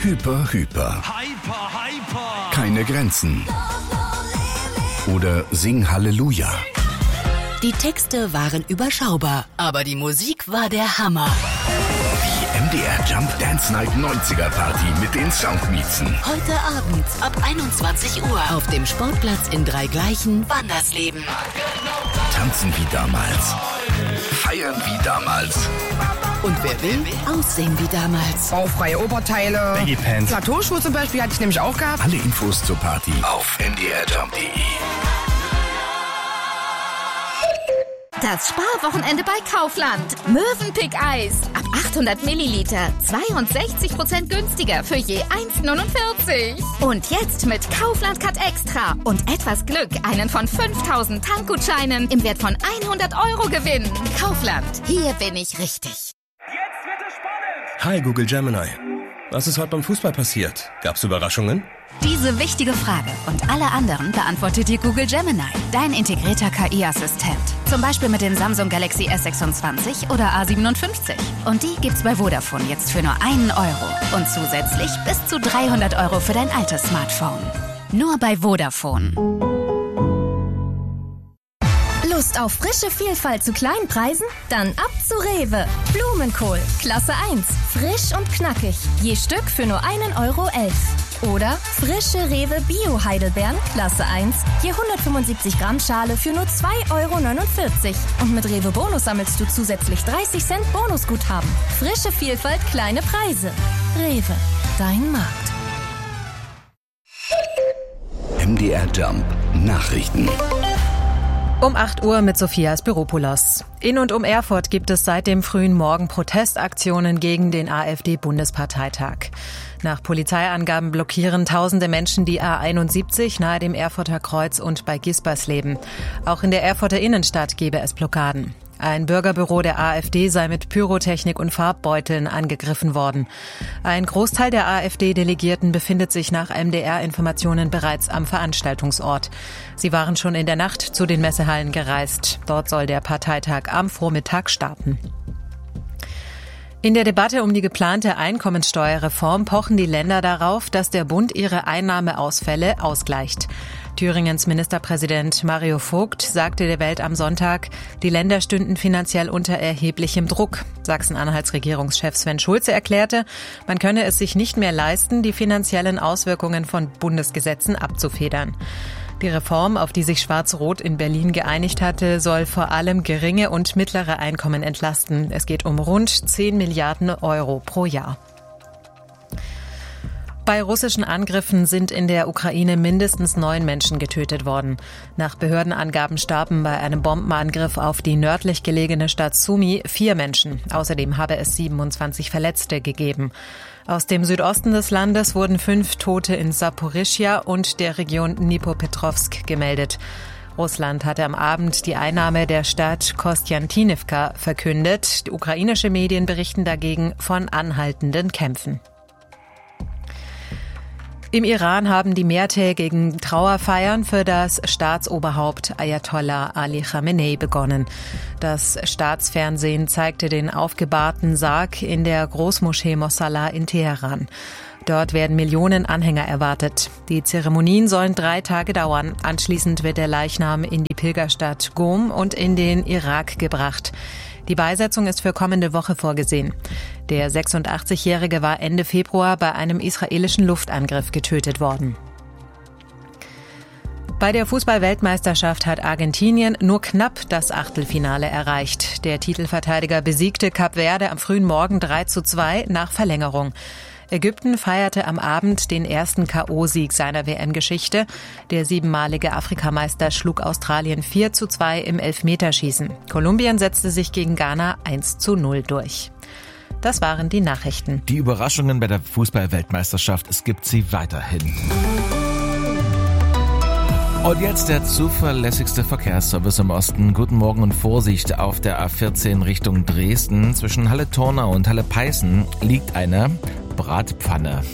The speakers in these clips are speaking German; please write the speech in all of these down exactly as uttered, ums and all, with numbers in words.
Hyper, Hyper. Hyper, Hyper. Keine Grenzen. Oder Sing Halleluja. Die Texte waren überschaubar, aber die Musik war der Hammer. Die M D R Jump Dance Night neunziger Party mit den Soundmixen. Heute Abend ab einundzwanzig Uhr auf dem Sportplatz in Dreigleichen, Wandersleben. Tanzen wie damals. Feiern wie damals. Und wer will, aussehen wie damals. Baufreie Oberteile. Baggy Pants. Plateauschuhe zum Beispiel hatte ich nämlich auch gehabt. Alle Infos zur Party auf m d r jump punkt d e. Das Sparwochenende bei Kaufland. Mövenpick Eis. Ab achthundert Milliliter. zweiundsechzig Prozent günstiger für je eins neunundvierzig. Und jetzt mit Kaufland Cut Extra. Und etwas Glück einen von fünftausend Tankgutscheinen im Wert von hundert Euro gewinnen. Kaufland. Hier bin ich richtig. Jetzt wird es spannend. Hi Google Gemini. Was ist heute beim Fußball passiert? Gab's Überraschungen? Diese wichtige Frage und alle anderen beantwortet dir Google Gemini, dein integrierter K I-Assistent. Zum Beispiel mit dem Samsung Galaxy S sechsundzwanzig oder A siebenundfünfzig. Und die gibt's bei Vodafone jetzt für nur einen Euro. Und zusätzlich bis zu dreihundert Euro für dein altes Smartphone. Nur bei Vodafone. Lust auf frische Vielfalt zu kleinen Preisen? Dann ab zu Rewe. Blumenkohl, Klasse eins. Frisch und knackig. Je Stück für nur einen Euro elf. Oder frische Rewe Bio Heidelbeeren, Klasse eins. Je hundertfünfundsiebzig Gramm Schale für nur zwei Euro neunundvierzig. Und mit Rewe Bonus sammelst du zusätzlich dreißig Cent Bonusguthaben. Frische Vielfalt, kleine Preise. Rewe, dein Markt. M D R Jump Nachrichten. Um acht Uhr mit Sophia Spiropoulos. In und um Erfurt gibt es seit dem frühen Morgen Protestaktionen gegen den AfD-Bundesparteitag. Nach Polizeiangaben blockieren tausende Menschen die A einundsiebzig nahe dem Erfurter Kreuz und bei Gispersleben. Auch in der Erfurter Innenstadt gebe es Blockaden. Ein Bürgerbüro der AfD sei mit Pyrotechnik und Farbbeuteln angegriffen worden. Ein Großteil der AfD-Delegierten befindet sich nach M D R-Informationen bereits am Veranstaltungsort. Sie waren schon in der Nacht zu den Messehallen gereist. Dort soll der Parteitag am Vormittag starten. In der Debatte um die geplante Einkommensteuerreform pochen die Länder darauf, dass der Bund ihre Einnahmeausfälle ausgleicht. Thüringens Ministerpräsident Mario Vogt sagte der Welt am Sonntag, die Länder stünden finanziell unter erheblichem Druck. Sachsen-Anhalts Regierungschef Sven Schulze erklärte, man könne es sich nicht mehr leisten, die finanziellen Auswirkungen von Bundesgesetzen abzufedern. Die Reform, auf die sich Schwarz-Rot in Berlin geeinigt hatte, soll vor allem geringe und mittlere Einkommen entlasten. Es geht um rund zehn Milliarden Euro pro Jahr. Bei russischen Angriffen sind in der Ukraine mindestens neun Menschen getötet worden. Nach Behördenangaben starben bei einem Bombenangriff auf die nördlich gelegene Stadt Sumy vier Menschen. Außerdem habe es siebenundzwanzig Verletzte gegeben. Aus dem Südosten des Landes wurden fünf Tote in Saporischschja und der Region Dnipropetrovsk gemeldet. Russland hatte am Abend die Einnahme der Stadt Kostjantinivka verkündet. Die ukrainische Medien berichten dagegen von anhaltenden Kämpfen. Im Iran haben die mehrtägigen Trauerfeiern für das Staatsoberhaupt Ayatollah Ali Khamenei begonnen. Das Staatsfernsehen zeigte den aufgebahrten Sarg in der Großmoschee Mossallah in Teheran. Dort werden Millionen Anhänger erwartet. Die Zeremonien sollen drei Tage dauern. Anschließend wird der Leichnam in die Pilgerstadt Qom und in den Irak gebracht. Die Beisetzung ist für kommende Woche vorgesehen. Der sechsundachtzigjährige war Ende Februar bei einem israelischen Luftangriff getötet worden. Bei der Fußball-Weltmeisterschaft hat Argentinien nur knapp das Achtelfinale erreicht. Der Titelverteidiger besiegte Kap Verde am frühen Morgen drei zu zwei nach Verlängerung. Ägypten feierte am Abend den ersten K O-Sieg seiner W M-Geschichte. Der siebenmalige Afrikameister schlug Australien vier zu zwei im Elfmeterschießen. Kolumbien setzte sich gegen Ghana eins zu null durch. Das waren die Nachrichten. Die Überraschungen bei der Fußball-Weltmeisterschaft, es gibt sie weiterhin. Und jetzt der zuverlässigste Verkehrsservice im Osten. Guten Morgen und Vorsicht auf der A vierzehn Richtung Dresden. Zwischen Halle-Tornau und Halle-Peißen liegt eine Bratpfanne.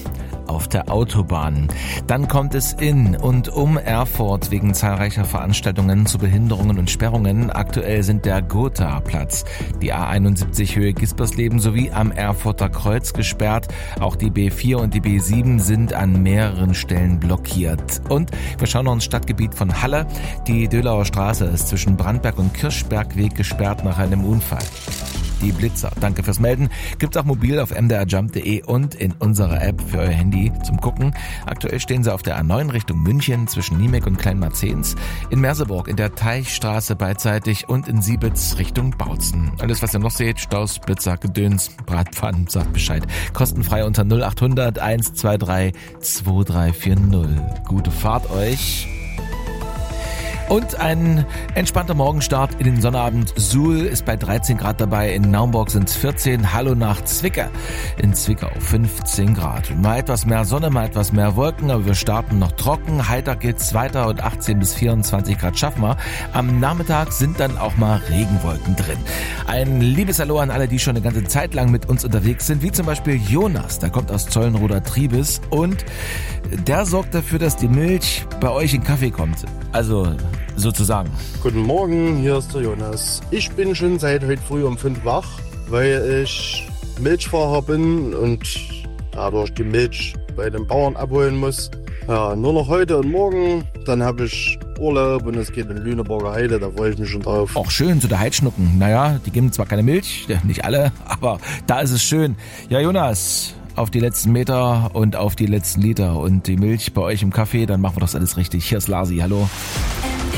auf der Autobahn. Dann kommt es in und um Erfurt wegen zahlreicher Veranstaltungen zu Behinderungen und Sperrungen. Aktuell sind der Gotha-Platz, die A einundsiebzig Höhe Gispersleben sowie am Erfurter Kreuz gesperrt. Auch die B vier und die B sieben sind an mehreren Stellen blockiert. Und wir schauen noch ins Stadtgebiet von Halle. Die Dölauer Straße ist zwischen Brandberg und Kirschbergweg gesperrt nach einem Unfall. Die Blitzer, danke fürs Melden, gibt's auch mobil auf m d r jump punkt d e und in unserer App für euer Handy zum Gucken. Aktuell stehen sie auf der A neun Richtung München zwischen Niemek und Kleinmarzens, in Merseburg in der Teichstraße beidseitig und in Siebitz Richtung Bautzen. Alles, was ihr noch seht, Staus, Blitzer, Gedöns, Bratpfannen, sagt Bescheid. Kostenfrei unter null acht hundert eins zwei drei zwei drei vier null. Gute Fahrt euch. Und ein entspannter Morgenstart in den Sonnabend. Suhl ist bei dreizehn Grad dabei, in Naumburg sind es vierzehn, hallo nach Zwickau. In Zwickau fünfzehn Grad. Mal etwas mehr Sonne, mal etwas mehr Wolken, aber wir starten noch trocken. Heiter geht's weiter und achtzehn bis vierundzwanzig Grad schaffen wir. Am Nachmittag sind dann auch mal Regenwolken drin. Ein liebes Hallo an alle, die schon eine ganze Zeit lang mit uns unterwegs sind, wie zum Beispiel Jonas, der kommt aus Zollenroder Triebes und der sorgt dafür, dass die Milch bei euch in Kaffee kommt. Also sozusagen. Guten Morgen, hier ist der Jonas. Ich bin schon seit heute früh um fünf wach, weil ich Milchfahrer bin und dadurch die Milch bei den Bauern abholen muss. Ja, nur noch heute und morgen, dann habe ich Urlaub und es geht in Lüneburger Heide, da freue ich mich schon drauf. Auch schön, so der Heidschnucken. Naja, die geben zwar keine Milch, nicht alle, aber da ist es schön. Ja, Jonas, auf die letzten Meter und auf die letzten Liter und die Milch bei euch im Kaffee, dann machen wir das alles richtig. Hier ist Lasi, hallo.